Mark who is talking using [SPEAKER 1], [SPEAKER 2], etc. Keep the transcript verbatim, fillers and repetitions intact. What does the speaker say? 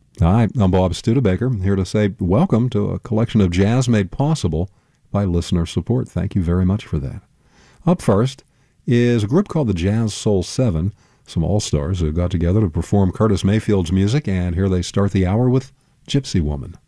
[SPEAKER 1] Hi, I'm Bob Studebaker, here to say welcome to a collection of jazz made possible by listener support. Thank you very much for that. Up first is a group called the Jazz Soul Seven, some all-stars who got together to perform Curtis Mayfield's music, and here they start the hour with Gypsy Woman.